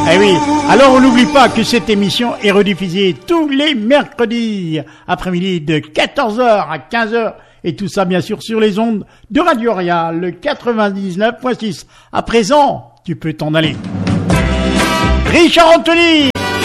Eh oui, alors on n'oublie pas que cette émission est rediffusée tous les mercredis après-midi de 14h à 15h et tout ça bien sûr sur les ondes de Radio Royal, le 99.6. À présent, tu peux t'en aller. Richard Anthony,